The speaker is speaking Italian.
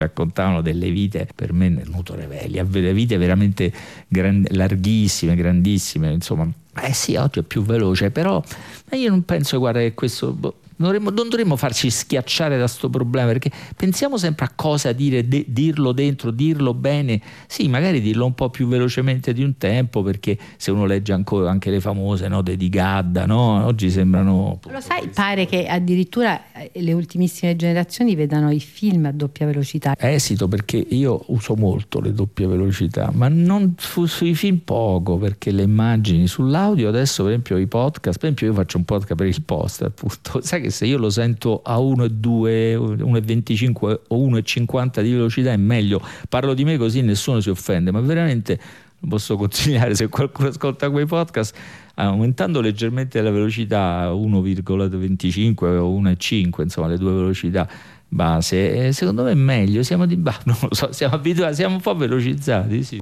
raccontavano delle vite, per me nel Nuto Revelli, vite veramente larghissime, grandissime, insomma. Sì, oggi è più veloce, però io non penso, guarda, che questo non dovremmo farci schiacciare da sto problema, perché pensiamo sempre a cosa dire, dirlo dentro, dirlo bene. Sì, magari dirlo un po' più velocemente di un tempo, perché se uno legge ancora anche le famose note di Gadda, no? Oggi sembrano... Lo sai, pare che addirittura le ultimissime generazioni vedano i film a doppia velocità. Esito, perché io uso molto le doppie velocità, ma non sui film poco, perché le immagini sull'audio, adesso per esempio i podcast, per esempio io faccio un podcast per il post, appunto, sai che se io lo sento a 1,2, 1,25 o 1,50 di velocità è meglio, parlo di me così nessuno si offende, ma veramente lo posso consigliare se qualcuno ascolta quei podcast, aumentando leggermente la velocità a 1,25 o 1,5, insomma le due velocità base, secondo me è meglio, non lo so, siamo abituati, siamo un po' velocizzati, sì.